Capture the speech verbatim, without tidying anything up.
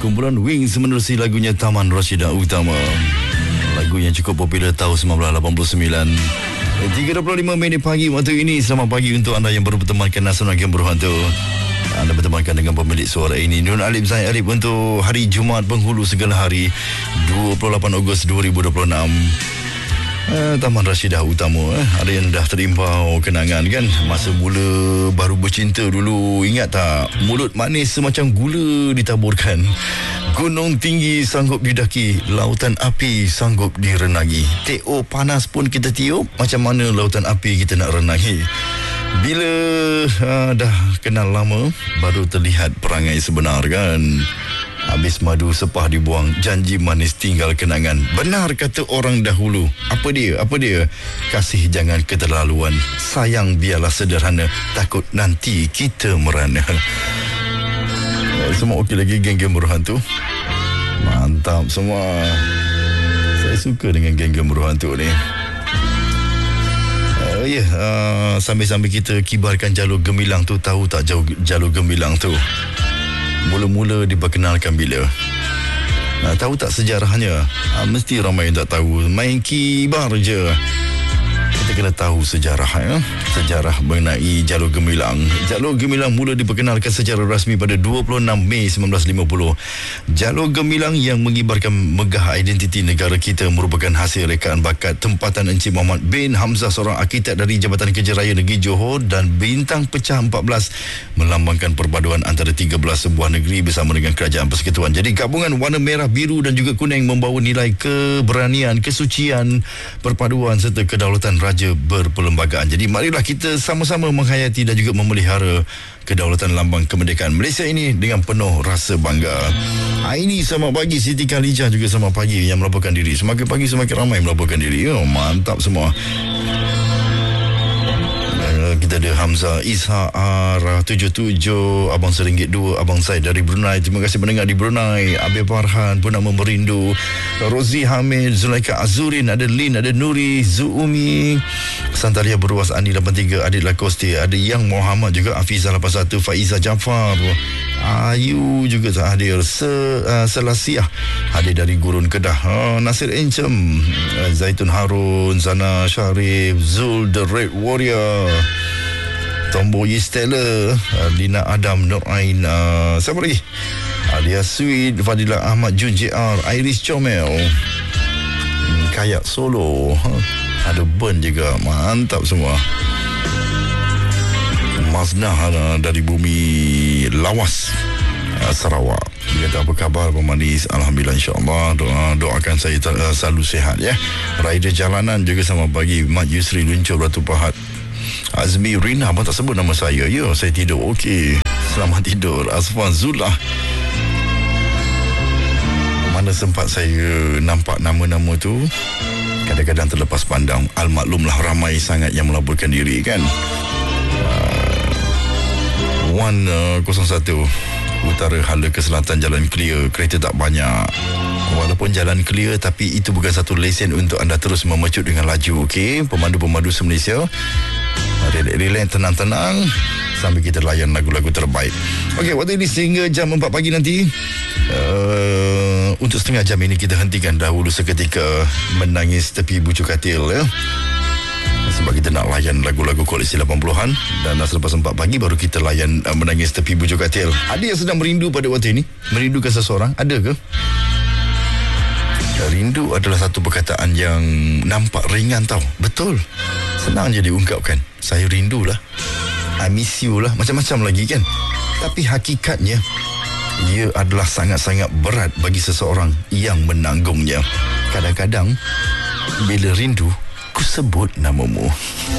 Kumpulan Wings menerusi lagunya Taman Rashidah Utama. Lagu yang cukup popular tahun sembilan belas lapan puluh sembilan. tiga dua puluh lima minit pagi waktu ini. Selamat pagi untuk anda yang baru bertemankan Nasional Game Berhantu. Anda bertemankan dengan pemilik suara ini, Nur Alif Zain Alif, untuk hari Jumaat penghulu segala hari, dua puluh lapan Ogos dua ribu dua puluh enam. Uh, Taman Rashidah Utama, eh. Ada yang dah terimpau kenangan kan, masa mula baru bercinta dulu. Ingat tak, mulut manis semacam gula ditaburkan, gunung tinggi sanggup didaki, lautan api sanggup direnangi. T O panas pun kita tiup, macam mana lautan api kita nak renangi. Bila uh, dah kenal lama, baru terlihat perangai sebenar kan. Habis madu sepah dibuang, janji manis tinggal kenangan. Benar kata orang dahulu. Apa dia? Apa dia? Kasih jangan keterlaluan, sayang biarlah sederhana, takut nanti kita merana. Semua okey lagi geng-geng berhantu? Mantap semua. Saya suka dengan geng-geng berhantu ni. Uh, ya, yeah, uh, sambil-sambil kita kibarkan jalur gemilang tu, tahu tak jauh jalur gemilang tu mula-mula diperkenalkan bila? Nah, tahu tak sejarahnya? Ha, mesti ramai yang tak tahu. Main kibar je. Kita kena tahu sejarah, ya? Sejarah mengenai jalur gemilang. Jalur gemilang mula diperkenalkan secara rasmi pada dua puluh enam Mei seribu sembilan ratus lima puluh. Jalur gemilang yang mengibarkan megah identiti negara kita merupakan hasil rekaan bakat tempatan Encik Muhammad bin Hamzah, seorang arkitek dari Jabatan Kerja Raya Negeri Johor, dan bintang pecah empat belas melambangkan perpaduan antara tiga belas sebuah negeri bersama dengan Kerajaan Persekutuan. Jadi gabungan warna merah, biru dan juga kuning membawa nilai keberanian, kesucian, perpaduan serta kedaulatan raja berperlembagaan. Jadi marilah kita sama-sama menghayati dan juga memelihara kedaulatan lambang kemerdekaan Malaysia ini dengan penuh rasa bangga. Hari ini selamat pagi Siti Khalijah, juga selamat pagi yang melaporkan diri. Semakin pagi semakin ramai melaporkan diri. Oh, mantap semua. Kita ada Hamzah Isha R tujuh tujuh, Abang Seringgit dua, Abang Said dari Brunei. Terima kasih mendengar di Brunei. Abi Farhan, Purnama Merindu, Rozi Hamid, Zulaika Azurin, ada Lin, ada Nuri, Zuumi, Santaria Berwas, Ani lapan tiga, Adit Lakosti, ada Yang Muhammad juga, Afizah lapan satu, Faiza Jafar, Ayu juga hadir, Se, uh, Selasiah hadir dari Gurun Kedah, uh, Nasir Encem, uh, Zaitun Harun, Zana Sharif, Zul The Red Warrior, Tombo Yistela, uh, Lina Adam, Nur Ain, uh, siapa lagi? Alia Sweet, Fadilah Ahmad, Jun J R, Iris Comel, hmm, Kayak Solo, huh? Ada Ben juga, mantap semua. Maznah uh, dari bumi Lawas, uh, Sarawak. Dia kata apa khabar pemanis? Alhamdulillah, insyaAllah. Doa, doakan saya uh, selalu sihat ya. Rider jalanan juga sama pagi. Mat Yusri Luncur Batu Pahat. Azmi Rina, abang tak sebut nama saya. Ya, saya tidur. Okey, selamat tidur. Asfan Zulah. Mana sempat saya nampak nama-nama tu, kadang-kadang terlepas pandang. Al-maklumlah ramai sangat yang melaporkan diri kan. Wan uh, kosong satu Utara Hala ke Selatan, jalan clear, kereta tak banyak. Walaupun jalan clear, tapi itu bukan satu lesen untuk anda terus memecut dengan laju. Okey, pemandu-pemandu se-Malaysia, relax, tenang-tenang sambil kita layan lagu-lagu terbaik. Okey, waktu ini sehingga jam empat pagi nanti. uh, Untuk setengah jam ini kita hentikan dahulu seketika Menangis Tepi Bucu Katil ya. Sebab kita nak layan lagu-lagu koleksi lapan puluhan. Dan selepas empat pagi baru kita layan uh, Menangis Tepi Bujuk Katil. Ada yang sedang merindu pada waktu ini? Merindukan seseorang? Ada ke? Rindu adalah satu perkataan yang nampak ringan tau. Betul, senang je diungkapkan. Saya rindulah, I miss you lah, macam-macam lagi kan. Tapi hakikatnya ia adalah sangat-sangat berat bagi seseorang yang menanggungnya. Kadang-kadang bila rindu, ku sebut namamu.